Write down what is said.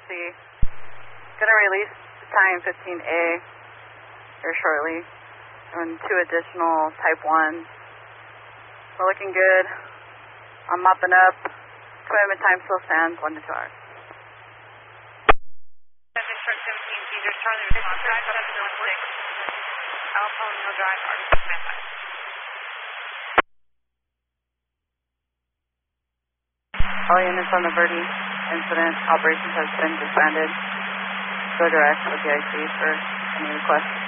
IC. Gonna release Battalion 15A here shortly, and 2 additional Type 1s. We're looking good. I'm mopping up. Commitment time still stands 1 to 2 hours. District 17, Cedar Charlie, response drive 706. Alpha Romeo Drive, Article standby. All units on the Verde incident, operations has been disbanded. Go direct with the IC for any requests.